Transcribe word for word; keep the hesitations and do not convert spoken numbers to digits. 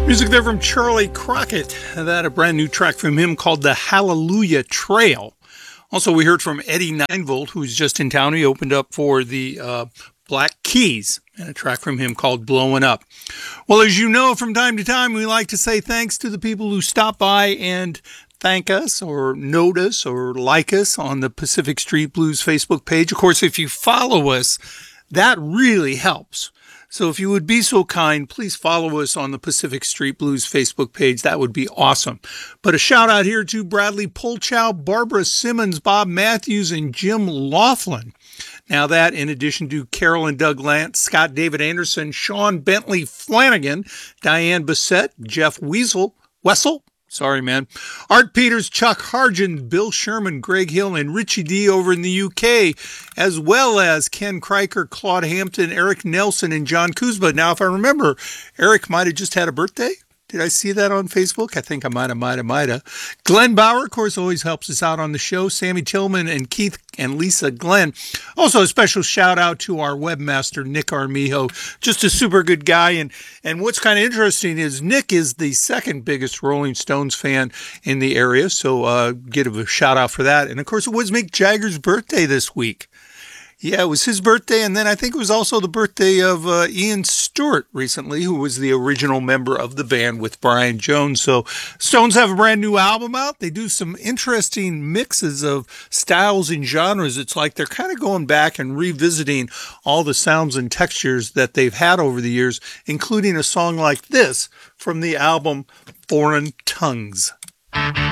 Music there from Charlie Crockett. That a brand new track from him called The Hallelujah Trail. Also, we heard from Eddie nine volt, who's just in town. He opened up for the uh, Black Keys, and a track from him called Blowing Up. Well, as you know, from time to time, we like to say thanks to the people who stop by and thank us or note us or like us on the Pacific Street Blues Facebook page. Of course, if you follow us, that really helps. So if you would be so kind, please follow us on the Pacific Street Blues Facebook page. That would be awesome. But a shout out here to Bradley Polchow, Barbara Simmons, Bob Matthews, and Jim Laughlin. Now that, in addition to Carol and Doug Lance, Scott David Anderson, Sean Bentley Flanagan, Diane Bissett, Jeff Weasel, Wessel, sorry, man. Art Peters, Chuck Hargen, Bill Sherman, Greg Hill, and Richie D over in the U K, as well as Ken Kriker, Claude Hampton, Eric Nelson, and John Kuzma. Now, if I remember, Eric might have just had a birthday. Did I see that on Facebook? I think I might have, might have, might have. Glenn Bauer, of course, always helps us out on the show. Sammy Tillman and Keith and Lisa Glenn. Also, a special shout out to our webmaster, Nick Armijo. Just a super good guy. And, and what's kind of interesting is Nick is the second biggest Rolling Stones fan in the area. So uh, give a shout out for that. And of course, it was Mick Jagger's birthday this week. Yeah, it was his birthday, and then I think it was also the birthday of uh, Ian Stewart recently, who was the original member of the band with Brian Jones. So Stones have a brand new album out. They do some interesting mixes of styles and genres. It's like they're kind of going back and revisiting all the sounds and textures that they've had over the years, including a song like this from the album Foreign Tongues.